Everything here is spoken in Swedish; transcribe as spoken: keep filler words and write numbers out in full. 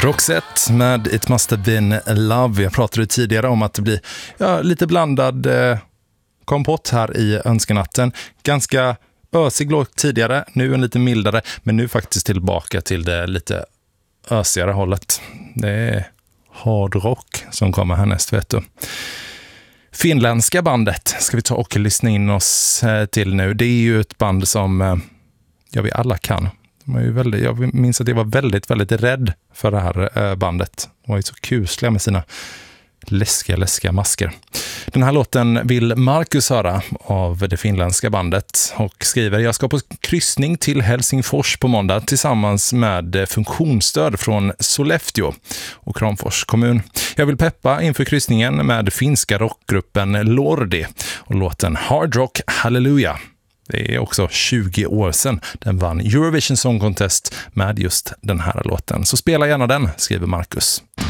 Roxette med It Must Have Been Love. Jag pratade tidigare om att det blir ja, lite blandad eh, kompott här i önskenatten. Ganska ösig låt tidigare, nu en lite mildare, men nu faktiskt tillbaka till det lite ösigare hållet. Det är hardrock som kommer härnäst, vet du. Finländska bandet ska vi ta och lyssna in oss till nu. Det är ju ett band som ja, vi alla kan. De är ju väldigt, jag minns att jag var väldigt, väldigt rädd för det här bandet. De var ju så kusliga med sina läskiga, läskiga masker. Den här låten vill Marcus höra av det finländska bandet och skriver: jag ska på kryssning till Helsingfors på måndag tillsammans med funktionsstöd från Sollefteå och Kramfors kommun. Jag vill peppa inför kryssningen med finska rockgruppen Lordi och låten Hard Rock Hallelujah. Det är också tjugo år sedan den vann Eurovision Song Contest med just den här låten. Så spela gärna den, skriver Marcus.